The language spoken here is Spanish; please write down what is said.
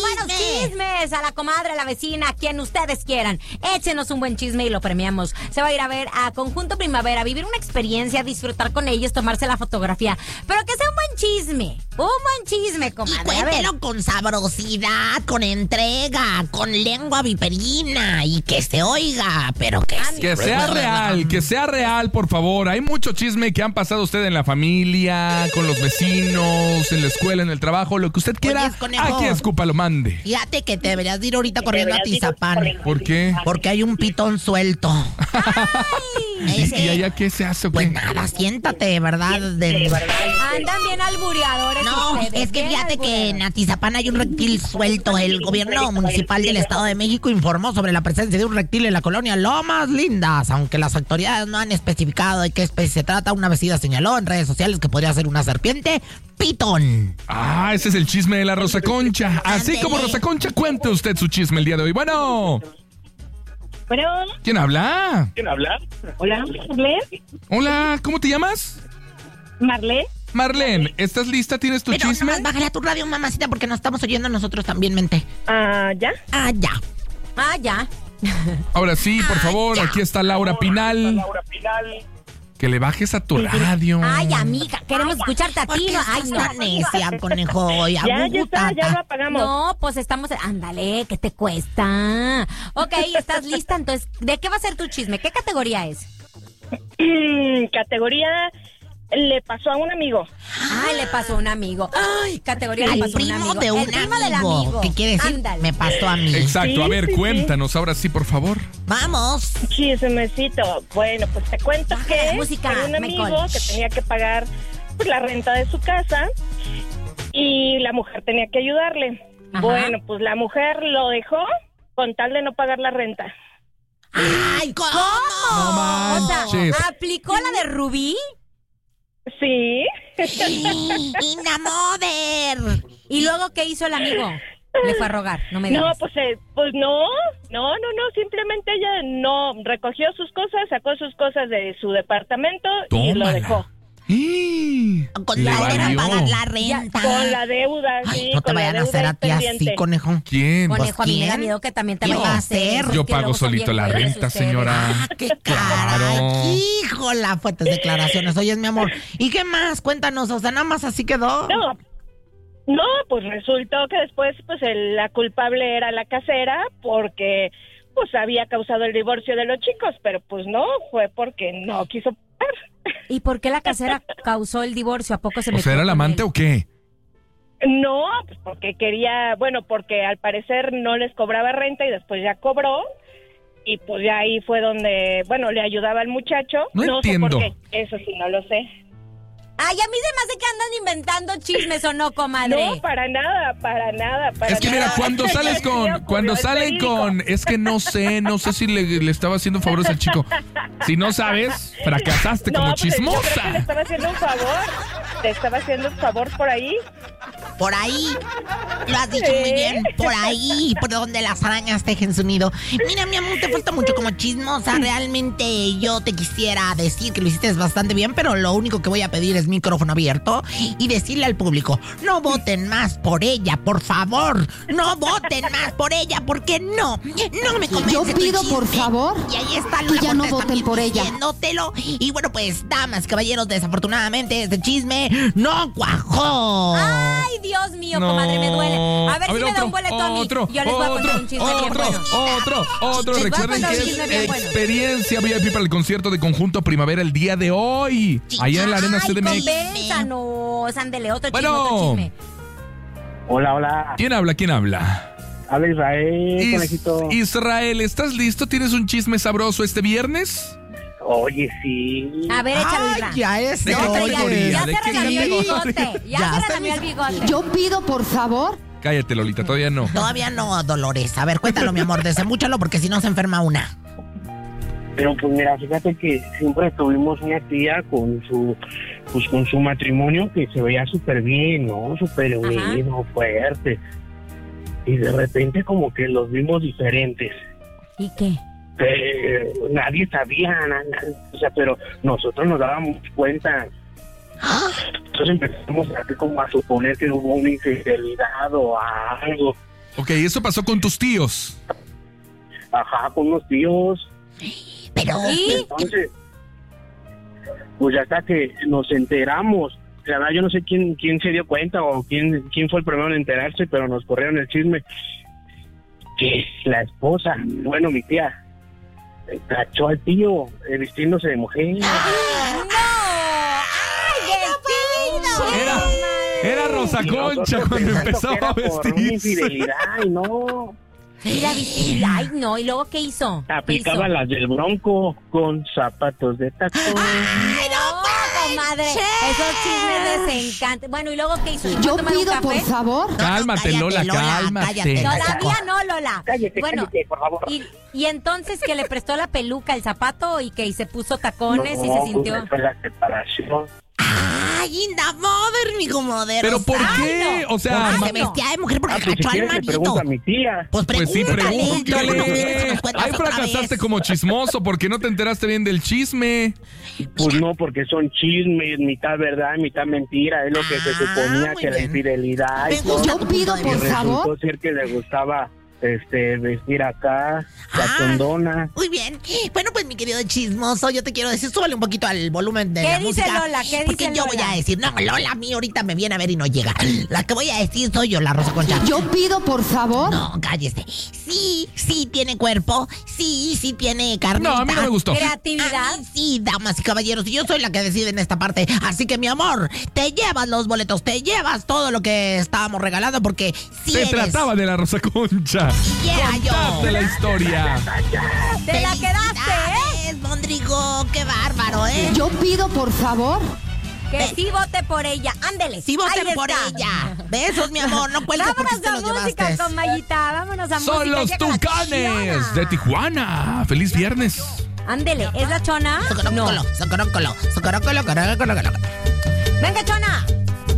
buenos chismes a la comadre, a la vecina, a quien ustedes quieran. Échenos un buen chisme y lo premiamos. Se va a ir a ver a Conjunto Primavera, a vivir una experiencia, disfrutar con ellos, tomarse la fotografía. Pero que sea un buen chisme. Un buen chisme, comadre. Y cuéntelo con sabrosidad, con entrega, con lengua viperina y que se oiga, pero que sea real, por favor. Hay mucho chisme que han pasado usted en la familia, con los vecinos, en la escuela, en el trabajo, lo que usted quiera. Oye, aquí escupa, lo mande. Fíjate que te deberías de ir ahorita corriendo a Tizapán. ¿Por qué? Porque hay un pitón suelto. ¿Y allá qué se hace? Pues nada, siéntate, ¿verdad? Andan bien albureadores. No, ustedes, es que bien fíjate que albureadores. en Atizapán hay un reptil suelto. El gobierno municipal del Estado de México informó sobre la presencia de un reptil en la colonia Lomas Lindas, aunque las autoridades no han especificado de qué especie se trata. Una vecina señaló en redes sociales que podría ser una serpiente pitón. Ah, ese es el chisme de la Rosa Concha. Así Ándele. como Rosa Concha, cuente usted su chisme el día de hoy. Bueno. Bueno, ¿Quién habla? hola, Marlene. Hola, ¿cómo te llamas? Marlene. Marlene, ¿estás lista? ¿Tienes tu Pero chisme? nomás bájale a tu radio, mamacita, porque nos estamos oyendo nosotros también, mente. ¿Ya? Ah, ya. Ah, ya. Ahora sí, por favor, ya. aquí está Laura Pinal. Que le bajes a tu radio. Ay, amiga, queremos escucharte a ¿Por ti. qué No, ay, estás no. tan necia, conejo? Ya está, ya lo apagamos. No, pues estamos... Ándale, ¿qué te cuesta? Ok, ¿estás lista? Entonces, ¿de qué va a ser tu chisme? ¿Qué categoría es? Categoría le pasó a un amigo. Ay, le pasó a un amigo. Ay, categoría le Al pasó a un primo amigo. de un El primo del amigo. amigo. ¿Qué quiere decir? Ándale. Me pasó a mí. Exacto, a Sí, ver, sí, cuéntanos ahora sí, por favor. Vamos. Chismecito. Bueno, pues te cuento Bájale la que música, tenía un amigo Michael. que tenía que pagar pues, la renta de su casa y la mujer tenía que ayudarle. Ajá. Bueno, pues la mujer lo dejó con tal de no pagar la renta. ¡Ay, cómo! No O sea, manches. ¿aplicó la de Rubí? Sí. ¡Inamoder! ¿Y luego qué hizo el amigo? Le fue a rogar, no me No, digas. pues no, simplemente ella no recogió sus cosas, sacó sus cosas de su departamento y lo Tómala. dejó. Con Le tal de valió. no pagar la renta. Con la deuda, Ay, sí, no te con la vayan a deuda hacer a ti así, pendiente. conejo. ¿Quién? Conejo, a mí me da ¿quién? miedo que también te ¿Qué vaya va a a hacer. hacer? Yo Es que pago luego son solito bien la crueles renta, ustedes. señora. ¡Qué Claro. caray! ¡Híjola! Fuertes declaraciones. Oyes, mi amor. ¿Y qué más? Cuéntanos, o sea, nada más así quedó. No, pues resultó que después pues la culpable era la casera porque pues había causado el divorcio de los chicos, pero pues no, fue porque no quiso pagar. ¿Y por qué la casera causó el divorcio? ¿A poco se O metió sea, ¿era el con amante él? o qué? No, pues porque quería, bueno, porque al parecer no les cobraba renta y después ya cobró. Y pues ya ahí fue donde, bueno, le ayudaba al muchacho. No entiendo. sé por qué, eso sí, no lo sé. Ay, a mí se me hace que andan inventando chismes o no, comadre. No, para nada. Es que mira, nada. cuando sales Ocurrió, es salen verídico. con, es que no sé si le estaba haciendo favores al chico. Si no sabes, fracasaste como pues, yo creo que le chismosa. estaba haciendo un favor. Te estaba haciendo un favor por ahí. Por ahí. Lo has dicho muy bien. Por ahí. Por donde las arañas tejen su nido. Mira, mi amor, te falta mucho como chismosa. Realmente yo te quisiera decir que lo hiciste bastante bien, pero lo único que voy a pedir es micrófono abierto y decirle al público, no voten más por ella, por favor. No voten más por ella, porque no me convence. Yo tu pido, por chisme. favor, Y ahí está que Luna ya no Cortés voten también por ella. diciéndotelo. Y bueno, pues, damas, caballeros, desafortunadamente este chisme no cuajó. Ay, Dios mío, No. comadre, me duele. A ver si me da otro, un boleto a mí. otro, Yo les voy a contar un chisme bien bueno. Otro. Les voy a Recuerden contar que un chisme es bien bueno. experiencia VIP para el concierto de Conjunto Primavera el día de hoy. Allá en la Arena Ay, CDMX. convénzanos, ándele, otro chisme, Bueno. otro chisme. Hola. ¿Quién habla? Habla Israel, conejito. Israel, ¿estás listo? ¿Tienes un chisme sabroso este viernes? Oye, sí. A ver, échalo, Ay, Isra. ya es. ¿De qué categoría? Ya ¿De se qué relamió el categoría? bigote. Ya se relamió el bigote. Yo pido, por favor, Cállate, Lolita, todavía no. Todavía no, Dolores. A ver, cuéntalo, mi amor, desemúchalo porque si no se enferma una. Pero pues mira, fíjate que siempre tuvimos una tía con su matrimonio que se veía súper bien, ¿no? Súper unido, fuerte. Y de repente como que los vimos diferentes. ¿Y qué? Nadie sabía, o sea, pero nosotros nos dábamos cuenta. Entonces empezamos como a suponer que hubo una infidelidad o algo. Ok, eso pasó con tus tíos. Ajá, con unos tíos. Pero... ¿Y? Entonces, pues ya hasta que nos enteramos. La verdad, yo no sé quién se dio cuenta o quién fue el primero en enterarse, pero nos corrieron el chisme. Que la esposa, bueno, mi tía, cachó al tío vistiéndose de mujer. ¡No! ¡Ay, vestido! Era Rosa Concha cuando empezaba a Por una vestirse. infidelidad y no. Mira, viste, ay, no, ¿y luego qué hizo? Aplicaba las del Bronco con zapatos de tacón. ¡Ay, no, comadre! Esos chismes les encantan. Bueno, ¿y luego qué hizo? ¿Fue a Yo tomar un pido, café? por favor. Cálmate, cállate, Lola, Lola, cálmate. cállate. Todavía no, Lola. Cállate, Bueno, cállate, por favor. y entonces que le prestó la peluca, el zapato y que y se puso tacones y se sintió. Pues fue la separación. Ay, Inda Mother, mi comadre. ¿Pero por qué? O sea, Se vestía de mujer porque Pues si cachó al quieres le marido. pregunto a mi tía. Pues pues sí, pregúntale. Yo no quiero que pregúntale. nos cuentes Ahí otra fracasaste vez. como chismoso porque no te enteraste bien del chisme. Pues no, porque son chismes, mitad verdad, mitad mentira. Es lo que se Ah, suponía muy que la bien. infidelidad y Me todo. gusta Yo tu pido, punto de por vista. favor. Resultó ser que le gustaba vestir acá, Ah. la condona. Muy bien. Bueno, pues mi querido chismoso, yo te quiero decir, súbale un poquito al volumen de ¿Qué la dice música. Lola? ¿Qué porque dice yo Lola? voy a decir, no, Lola a mí ahorita me viene a ver y no llega. La que voy a decir soy yo, la Rosa Concha. Yo pido, por favor. No, cállese. Sí tiene cuerpo. Sí tiene carnita. No, a mí no me gustó. Creatividad. A mí sí, damas y caballeros, y yo soy la que decide en esta parte. Así que, mi amor, te llevas los boletos, te llevas todo lo que estábamos regalando, porque si Se eres... trataba de la Rosa Concha. Y era yo. Contaste la historia. ¡Te la quedaste, eh! ¡Felicidades, Mondrigo! ¡Qué bárbaro, eh! Yo pido, por favor. Que sí vote por ella. Ándele. Sí voten Ahí por está. ella. Besos, mi amor, no cuelgues porque Vámonos te a los música llevaste. con Mayita. Vámonos a música. Son los Llega la Tucanes Chona. de Tijuana. ¡Feliz viernes! Ándele, ¿es la Chona? No. Socorócolo, socorócolo, socorócolo, socorócolo. Venga, Chona.